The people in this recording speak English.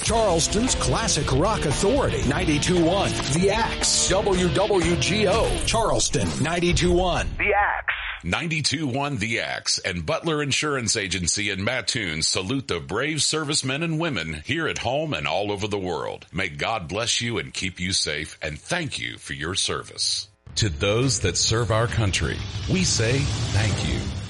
Charleston's classic rock authority, 92.1 The Axe, WWGO, Charleston, 92.1 The Axe. 92.1 The Axe and Butler Insurance Agency in Mattoon salute the brave servicemen and women here at home and all over the world. May God bless you and keep you safe, and thank you for your service. To those that serve our country, we say thank you.